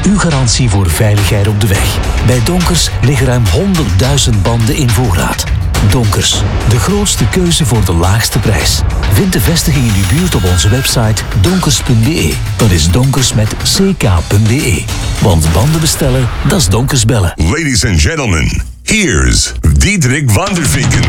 Uw garantie voor veiligheid op de weg. Bij Donkers liggen ruim 100.000 banden in voorraad. Donkers, de grootste keuze voor de laagste prijs. Vind de vestiging in uw buurt op onze website donkers.be. Dat is donkers met ck.be. Want banden bestellen, dat is Donkers bellen. Ladies and gentlemen, here's Diederik van der Vinken.